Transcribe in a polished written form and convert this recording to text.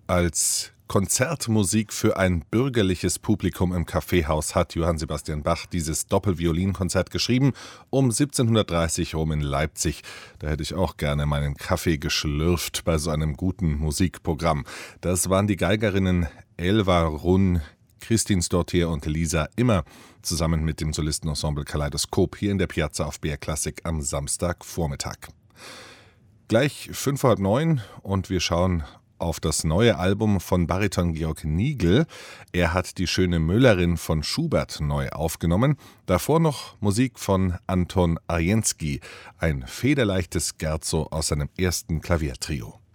Als Konzertmusik für ein bürgerliches Publikum im Kaffeehaus hat Johann Sebastian Bach dieses Doppelviolinkonzert geschrieben, um 1730 rum in Leipzig. Da hätte ich auch gerne meinen Kaffee geschlürft bei so einem guten Musikprogramm. Das waren die Geigerinnen Elva Runn, Christine Stortier und Lisa Immer, zusammen mit dem Solistenensemble Kaleidoskop hier in der Piazza auf BR Klassik am Samstagvormittag. Gleich 8:45 und wir schauen auf das neue Album von Bariton Georg Nigl. Er hat die schöne Müllerin von Schubert neu aufgenommen. Davor noch Musik von Anton Arjenski, ein federleichtes Scherzo aus seinem ersten Klaviertrio.